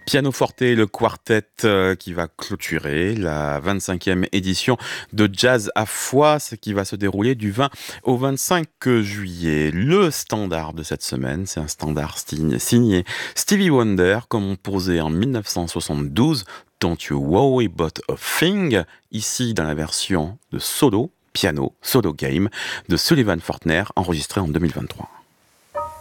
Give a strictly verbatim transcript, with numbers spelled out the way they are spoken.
Pianoforte, le quartet euh, qui va clôturer la vingt-cinquième édition de Jazz à Foix, ce qui va se dérouler du vingt au vingt-cinq juillet. Le standard de cette semaine, c'est un standard sti- signé Stevie Wonder, composé en mille neuf cent soixante-douze, Don't You Worry About a Thing, ici dans la version de solo, piano, solo game, de Sullivan Fortner, enregistré en deux mille vingt-trois.